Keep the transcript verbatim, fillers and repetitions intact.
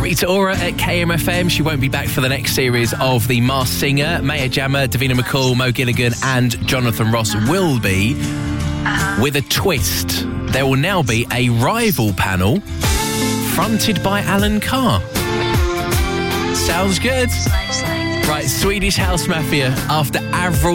Rita Ora at K M F M. She won't be back for the next series of The Masked Singer. Maya Jama, Davina McCall, Mo Gilligan and Jonathan Ross will be. With a twist, there will now be a rival panel fronted by Alan Carr. Sounds good. Right, Swedish House Mafia after Avril